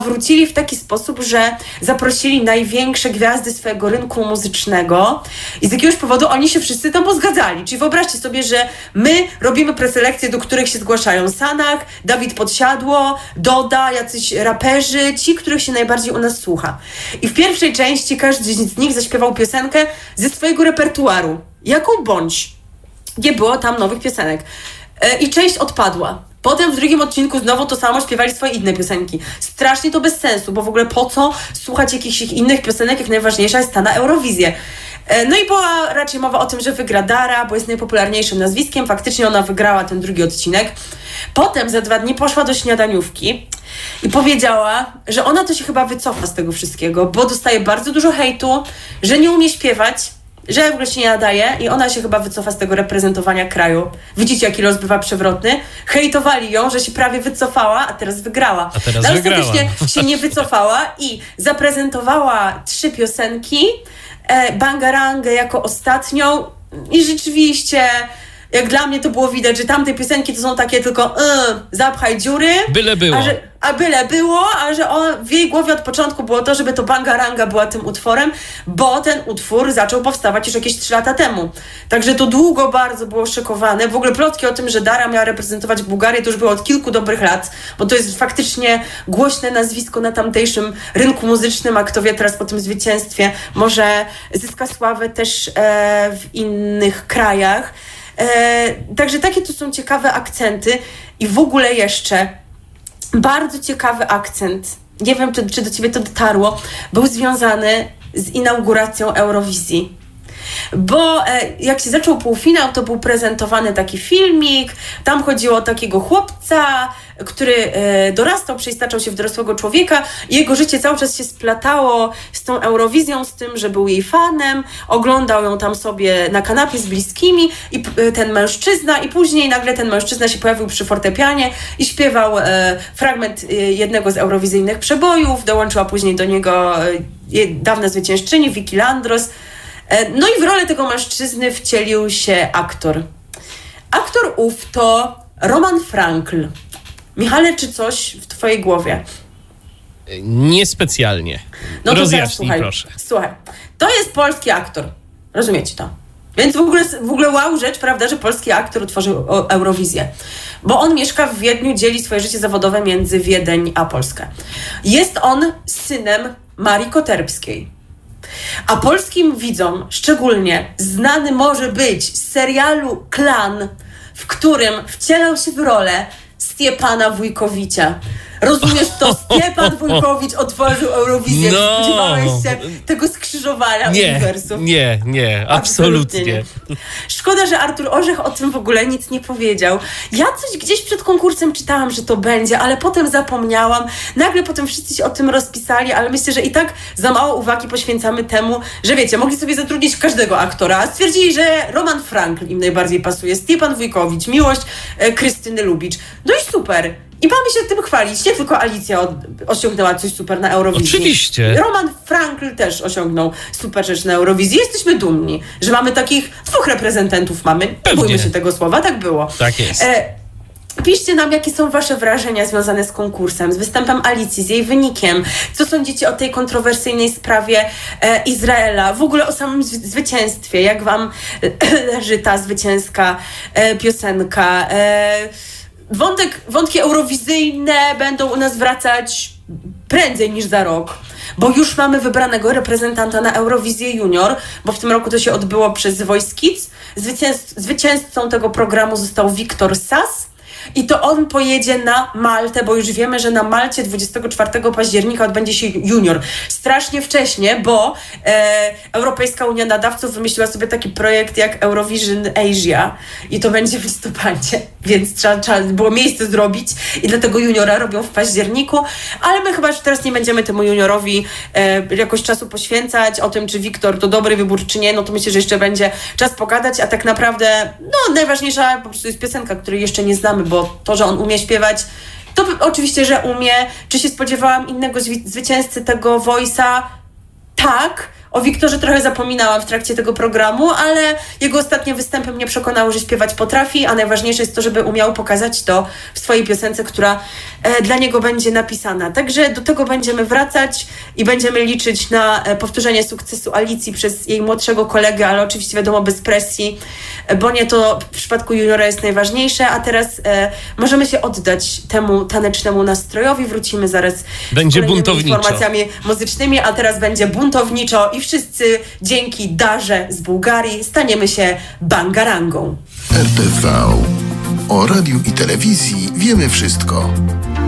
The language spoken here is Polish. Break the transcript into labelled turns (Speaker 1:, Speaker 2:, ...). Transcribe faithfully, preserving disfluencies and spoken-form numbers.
Speaker 1: wrócili w taki sposób, że zaprosili największe gwiazdy swojego rynku muzycznego i z jakiegoś powodu oni się wszyscy tam pozgadzali. Czyli wyobraźcie sobie, że my robimy preselekcje, do których się zgłaszają Sanach, Dawid Podsiadło, Doda, jacyś raperzy, ci, których się najbardziej u nas słucha. I w pierwszej części każdy z nich zaśpiewał piosenkę ze swojego repertuaru. Jaką bądź. Nie było tam nowych piosenek. I część odpadła. Potem w drugim odcinku znowu to samo śpiewali swoje inne piosenki. Strasznie to bez sensu, bo w ogóle po co słuchać jakichś innych piosenek, jak najważniejsza jest ta na Eurowizję. No i była raczej mowa o tym, że wygra Dara, bo jest najpopularniejszym nazwiskiem. Faktycznie ona wygrała ten drugi odcinek. Potem za dwa dni poszła do śniadaniówki i powiedziała, że ona to się chyba wycofa z tego wszystkiego, bo dostaje bardzo dużo hejtu, że nie umie śpiewać, że w ogóle się nie nadaje i ona się chyba wycofa z tego reprezentowania kraju. Widzicie, jaki los bywa przewrotny? Hejtowali ją, że się prawie wycofała, a teraz wygrała.
Speaker 2: A teraz
Speaker 1: no,
Speaker 2: wygrała.
Speaker 1: ostatecznie się nie wycofała i zaprezentowała trzy piosenki, e, Bangarangę jako ostatnią i rzeczywiście... Jak dla mnie to było widać, że tamte piosenki to są takie tylko yy, zapchaj dziury.
Speaker 2: Byle było.
Speaker 1: A, że, a byle było, a że on, w jej głowie od początku było to, żeby to Bangaranga była tym utworem, bo ten utwór zaczął powstawać już jakieś trzy lata temu. Także to długo bardzo było szykowane. W ogóle plotki o tym, że Dara miała reprezentować Bułgarię, to już było od kilku dobrych lat, bo to jest faktycznie głośne nazwisko na tamtejszym rynku muzycznym, a kto wie, teraz po tym zwycięstwie może zyska sławę też e, w innych krajach. E, także takie to są ciekawe akcenty i w ogóle jeszcze bardzo ciekawy akcent, nie wiem czy, czy do ciebie to dotarło, był związany z inauguracją Eurowizji. Bo e, jak się zaczął półfinał, to był prezentowany taki filmik, tam chodziło o takiego chłopca, który e, dorastał, przeistaczał się w dorosłego człowieka i jego życie cały czas się splatało z tą Eurowizją, z tym, że był jej fanem, oglądał ją tam sobie na kanapie z bliskimi i e, ten mężczyzna i później nagle ten mężczyzna się pojawił przy fortepianie i śpiewał e, fragment e, jednego z eurowizyjnych przebojów, dołączyła później do niego e, dawna zwyciężczyni Vicky Landros. No i w rolę tego mężczyzny wcielił się aktor. Aktor ów to Roman Frankl. Michale, czy coś w twojej głowie?
Speaker 2: Niespecjalnie.
Speaker 1: No to
Speaker 2: rozjaśnij,
Speaker 1: słuchaj,
Speaker 2: proszę.
Speaker 1: Słuchaj, to jest polski aktor. Rozumiecie to? Więc w ogóle, w ogóle wow rzecz, prawda, że polski aktor utworzył Eurowizję. Bo on mieszka w Wiedniu, dzieli swoje życie zawodowe między Wiedeń a Polskę. Jest on synem Marii Koterbskiej. A polskim widzom szczególnie znany może być z serialu Klan, w którym wcielał się w rolę Stepana Wujkowicza. Rozumiesz to? Stepan Wujkowicz otworzył Eurowizję.
Speaker 2: No.
Speaker 1: Spodziewałeś się tego skrzyżowania
Speaker 2: Nie,
Speaker 1: uniwersum?
Speaker 2: nie, nie, absolutnie.
Speaker 1: Absolutnie nie. Szkoda, że Artur Orzech o tym w ogóle nic nie powiedział. Ja coś gdzieś przed konkursem czytałam, że to będzie, ale potem zapomniałam. Nagle potem wszyscy się o tym rozpisali, ale myślę, że i tak za mało uwagi poświęcamy temu, że wiecie, mogli sobie zatrudnić każdego aktora, a stwierdzili, że Roman Frankl im najbardziej pasuje, Stepan Wujkowicz, miłość e, Krystyny Lubicz. No i super. I mamy się tym chwalić. Nie tylko Alicja od, osiągnęła coś super na Eurowizji.
Speaker 2: Oczywiście.
Speaker 1: Roman Frankl też osiągnął super rzecz na Eurowizji. Jesteśmy dumni, że mamy takich dwóch reprezentantów. Mamy. Nie bójmy się tego słowa, tak było.
Speaker 2: Tak jest.
Speaker 1: E, Piszcie nam, jakie są wasze wrażenia związane z konkursem, z występem Alicji, z jej wynikiem. Co sądzicie o tej kontrowersyjnej sprawie e, Izraela? W ogóle o samym zwy- zwycięstwie. Jak wam leży ta zwycięska e, piosenka? E, Wątek, wątki eurowizyjne będą u nas wracać prędzej niż za rok, bo już mamy wybranego reprezentanta na Eurowizję Junior, bo w tym roku to się odbyło przez The Voice Kids. Zwycięz- zwycięzcą tego programu został Wiktor Sas i to on pojedzie na Maltę, bo już wiemy, że na Malcie dwudziestego czwartego października odbędzie się Junior. Strasznie wcześnie, bo e, Europejska Unia Nadawców wymyśliła sobie taki projekt jak Eurovision Asia i to będzie w listopadzie, więc trzeba, trzeba było miejsce zrobić i dlatego Juniora robią w październiku, ale my chyba już teraz nie będziemy temu Juniorowi e, jakoś czasu poświęcać, o tym, czy Wiktor to dobry wybór, czy nie, no to myślę, że jeszcze będzie czas pogadać, a tak naprawdę no najważniejsza po prostu jest piosenka, której jeszcze nie znamy, bo to, że on umie śpiewać, to oczywiście, że umie. Czy się spodziewałam innego zwi- zwycięzcy tego Voice'a? Tak. O Wiktorze trochę zapominałam w trakcie tego programu, ale jego ostatnie występy mnie przekonały, że śpiewać potrafi, a najważniejsze jest to, żeby umiał pokazać to w swojej piosence, która e, dla niego będzie napisana. Także do tego będziemy wracać i będziemy liczyć na e, powtórzenie sukcesu Alicji przez jej młodszego kolegę, ale oczywiście wiadomo bez presji, e, bo nie to w przypadku juniora jest najważniejsze, a teraz e, możemy się oddać temu tanecznemu nastrojowi. Wrócimy zaraz
Speaker 2: będzie
Speaker 1: z kolejnymi
Speaker 2: buntowniczo.
Speaker 1: informacjami muzycznymi, a teraz będzie buntowniczo i wszyscy dzięki Darze z Bułgarii staniemy się bangarangą.
Speaker 3: R T V. O radiu i telewizji wiemy wszystko.